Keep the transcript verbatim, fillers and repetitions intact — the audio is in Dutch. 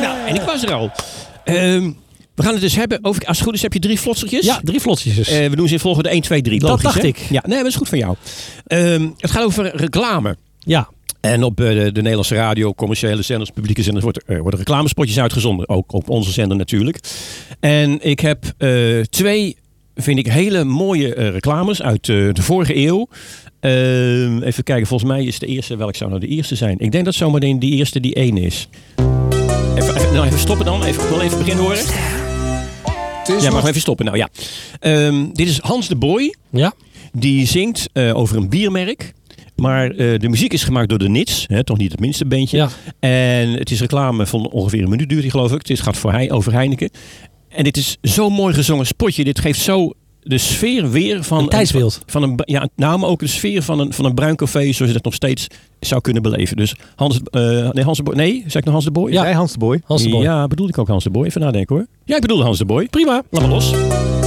Nou, en ik was er al. Um, we gaan het dus hebben over... Als het goed is heb je drie flotsertjes. Ja, drie flotsertjes. Uh, we doen ze in volgorde één, twee, drie. Dat Logisch, dacht hè? ik. Ja, nee, dat is goed van jou. Um, het gaat over reclame. Ja. En op uh, de, de Nederlandse radio, commerciële zenders, publieke zenders wordt, uh, worden reclamespotjes uitgezonden. Ook op onze zender natuurlijk. En ik heb uh, twee, vind ik, hele mooie uh, reclames uit uh, de vorige eeuw. Uh, even kijken, volgens mij is de eerste, welk zou nou de eerste zijn? Ik denk dat zometeen die eerste die één is. Even, even, nou even stoppen dan, even, ik wil even beginnen horen. Ja, mag even stoppen. Nou ja. Um, dit is Hans de Boy. Ja. Die zingt uh, over een biermerk. Maar uh, de muziek is gemaakt door de Nits. Hè, toch niet het minste bandje. Ja. En het is reclame van ongeveer een minuut duurt die, geloof ik. Het gaat voor hij, over Heineken. En dit is zo'n mooi gezongen spotje. Dit geeft zo de sfeer weer van... Een tijdsbeeld. Van, van een, ja, nou, maar ook de sfeer van een, van een bruin café. Zoals je dat nog steeds zou kunnen beleven. Dus Hans... Uh, nee, Hans de Boy. Nee, zeg ik nog Hans de Boy? Ja, Hans de Boy. Hans de Boy. Ja, bedoelde ik ook Hans de Boy. Even nadenken hoor. Ja, ik bedoelde Hans de Boy. Prima. Laat maar los.